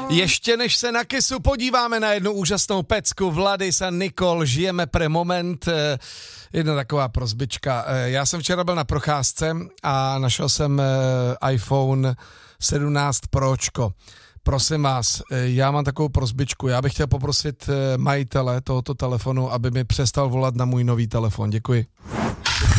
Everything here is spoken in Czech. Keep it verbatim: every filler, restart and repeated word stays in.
Ještě než se na Kissu podíváme na jednu úžasnou pecku, Vladis a Nikol, žijeme pre moment. Jedna taková prozbička. Já jsem včera byl na procházce a našel jsem iPhone sedmnáct Pročko. Prosím vás, já mám takovou prozbičku. Já bych chtěl poprosit majitele tohoto telefonu, aby mi přestal volat na můj nový telefon. Děkuji.